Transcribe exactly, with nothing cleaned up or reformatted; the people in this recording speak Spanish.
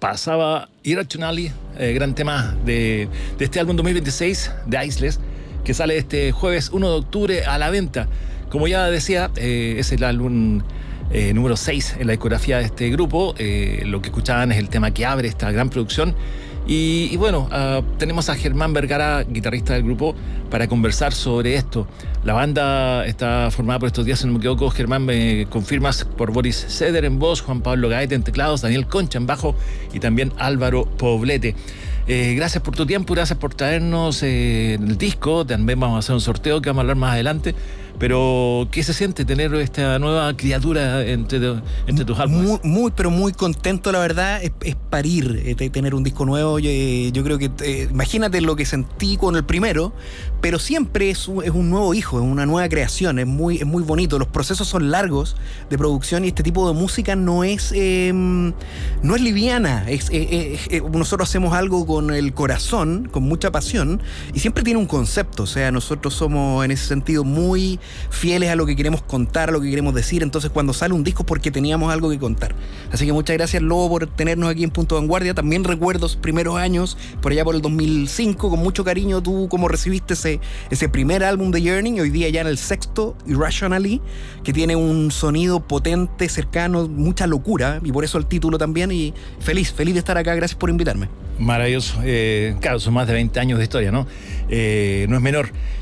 pasaba Irrationally, eh, gran tema de, de este álbum dos mil veintiséis de Aisles, que sale este jueves uno de octubre a la venta. Como ya decía, eh, es el álbum eh, número seis en la discografía de este grupo. Eh, lo que escuchaban es el tema que abre esta gran producción. Y, y bueno, uh, tenemos a Germán Vergara, guitarrista del grupo, para conversar sobre esto. La banda está formada por estos días, si no me equivoco, Germán, me confirmas, por Boris Ceder en voz, Juan Pablo Gaete en teclados, Daniel Concha en bajo y también Álvaro Poblete. Eh, gracias por tu tiempo, gracias por traernos eh, el disco. También vamos a hacer un sorteo que vamos a hablar más adelante. Pero, ¿qué se siente tener esta nueva criatura entre, entre tus álbumes? Muy, muy, pero muy contento, la verdad. Es, es parir, eh, tener un disco nuevo. Yo, eh, yo creo que, eh, imagínate lo que sentí con el primero, pero siempre es un, es un nuevo hijo, es una nueva creación, es muy, es muy bonito. Los procesos son largos de producción y este tipo de música no es, eh, no es liviana. Es, eh, eh, eh, nosotros hacemos algo con el corazón, con mucha pasión, y siempre tiene un concepto. O sea, nosotros somos en ese sentido muy fieles a lo que queremos contar, a lo que queremos decir. Entonces cuando sale un disco es porque teníamos algo que contar. Así que muchas gracias, Lobo, por tenernos aquí en Punto Vanguardia. También recuerdo los primeros años, por allá por el dos mil cinco, con mucho cariño, tú cómo recibiste ese, ese primer álbum de Yearning, hoy día ya en el sexto, Irrationally, que tiene un sonido potente, cercano, mucha locura, y por eso el título también. Y feliz, feliz de estar acá, gracias por invitarme. Maravilloso. Eh, claro, son más de veinte años de historia, ¿no? Eh, no es menor.